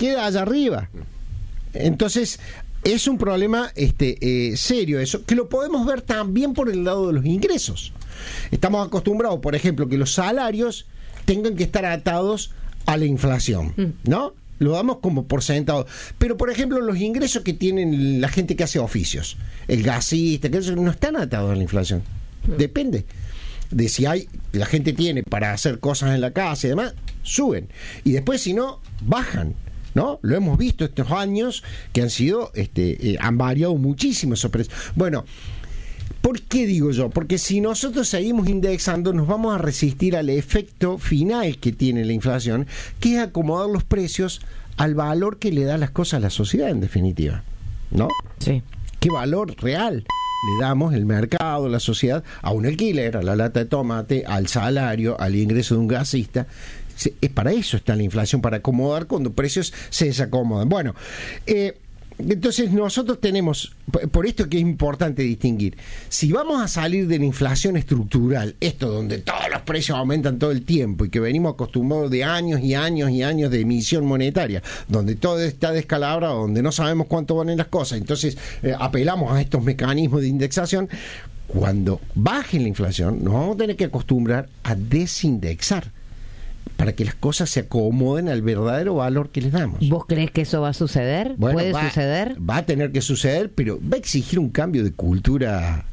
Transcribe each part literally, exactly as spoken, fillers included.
queda allá arriba. Entonces, es un problema este, eh, serio eso, que lo podemos ver también por el lado de los ingresos. Estamos acostumbrados, por ejemplo, que los salarios tengan que estar atados a la inflación, ¿no? Lo damos como por sentado. Pero, por ejemplo, los ingresos que tienen la gente que hace oficios, el gasista, que eso, no están atados a la inflación. Depende de si hay, la gente tiene para hacer cosas en la casa y demás, suben. Y después, si no, bajan, ¿no? Lo hemos visto estos años que han sido, este, eh, han variado muchísimo esos precios. Bueno, ¿por qué digo yo? Porque si nosotros seguimos indexando, nos vamos a resistir al efecto final que tiene la inflación, que es acomodar los precios al valor que le da las cosas a la sociedad, en definitiva, ¿no? Sí. ¿Qué valor real le damos el mercado, la sociedad, a un alquiler, a la lata de tomate, al salario, al ingreso de un gasista? Es para eso está la inflación, para acomodar cuando precios se desacomodan. Bueno, eh, entonces nosotros tenemos, por esto que es importante distinguir, si vamos a salir de la inflación estructural, esto donde todos los precios aumentan todo el tiempo y que venimos acostumbrados de años y años y años de emisión monetaria, donde todo está descalabrado, donde no sabemos cuánto valen las cosas, entonces eh, apelamos a estos mecanismos de indexación. Cuando baje la inflación, nos vamos a tener que acostumbrar a desindexar, para que las cosas se acomoden al verdadero valor que les damos. ¿Vos crees que eso va a suceder? Bueno, ¿Puede va, suceder? Va a tener que suceder, pero va a exigir un cambio de cultura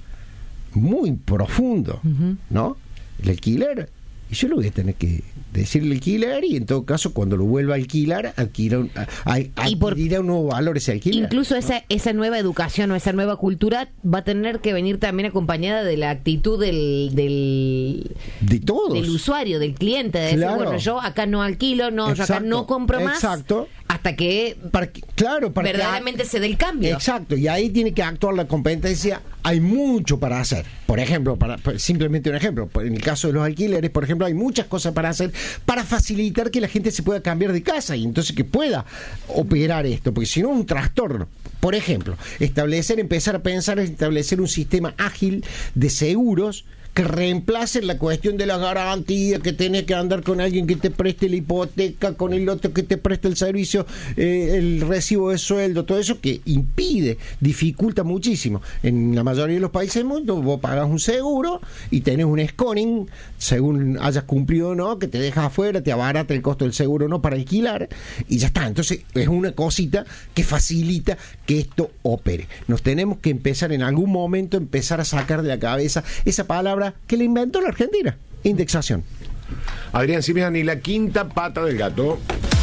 muy profundo, uh-huh. ¿no? El alquiler, y yo lo voy a tener que decir el alquiler, y en todo caso, cuando lo vuelva a alquilar, adquirirá un, a, a, adquirirá un nuevo valor ese alquiler. Incluso ¿no? esa, esa nueva educación o esa nueva cultura va a tener que venir también acompañada de la actitud del del, de todos. del usuario, del cliente, de claro. decir, bueno, yo acá no alquilo, no, exacto, yo acá no compro más. Exacto. Hasta que, para que claro, para verdaderamente que, se dé el cambio. Exacto, y ahí tiene que actuar la competencia. Hay mucho para hacer. Por ejemplo, para, simplemente un ejemplo, en el caso de los alquileres, por ejemplo, hay muchas cosas para hacer para facilitar que la gente se pueda cambiar de casa y entonces que pueda operar esto, porque si no, un trastorno. Por ejemplo, establecer, empezar a pensar en establecer un sistema ágil de seguros que reemplacen la cuestión de la garantía, que tenés que andar con alguien que te preste la hipoteca, con el otro que te preste el servicio, eh, el recibo de sueldo, todo eso que impide, dificulta muchísimo. En la mayoría de los países del mundo vos pagás un seguro y tenés un scoring, según hayas cumplido o no, que te dejas afuera, te abarata el costo del seguro o no para alquilar, y ya está. Entonces es una cosita que facilita que esto opere. Nos tenemos que empezar en algún momento, empezar a sacar de la cabeza esa palabra que le inventó la Argentina, indexación. Adrián Simian y la quinta pata del gato.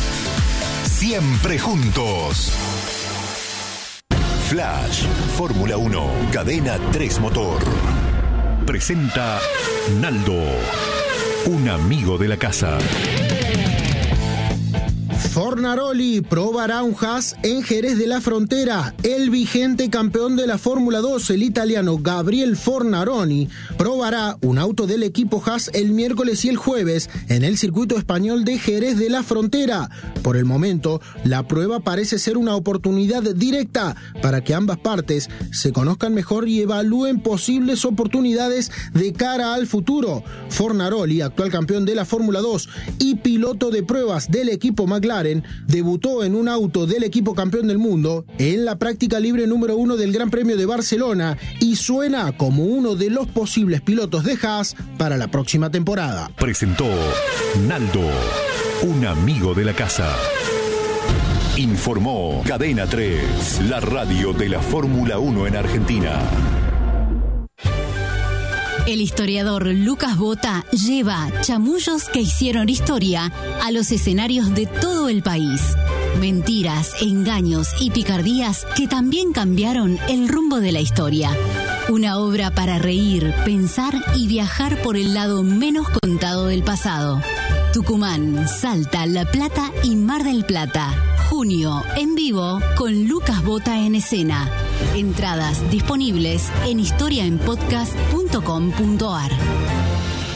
Siempre juntos. Flash, Fórmula uno, Cadena tres Motor. Presenta Naldo, un amigo de la casa. Fornaroli probará un Haas en Jerez de la Frontera. El vigente campeón de la Fórmula dos, el italiano Gabriel Fornaroli, probará un auto del equipo Haas el miércoles y el jueves en el circuito español de Jerez de la Frontera. Por el momento, la prueba parece ser una oportunidad directa para que ambas partes se conozcan mejor y evalúen posibles oportunidades de cara al futuro. Fornaroli, actual campeón de la Fórmula dos y piloto de pruebas del equipo McLaren, debutó en un auto del equipo campeón del mundo en la práctica libre número uno del Gran Premio de Barcelona y suena como uno de los posibles pilotos de Haas para la próxima temporada. Presentó Naldo, un amigo de la casa. Informó Cadena tres, la radio de la Fórmula uno en Argentina. El historiador Lucas Bota lleva chamullos que hicieron historia a los escenarios de todo el país. Mentiras, engaños y picardías que también cambiaron el rumbo de la historia. Una obra para reír, pensar y viajar por el lado menos contado del pasado. Tucumán, Salta, La Plata y Mar del Plata. Junio, en vivo, con Lucas Bota en escena. Entradas disponibles en historia en podcast punto com punto ar.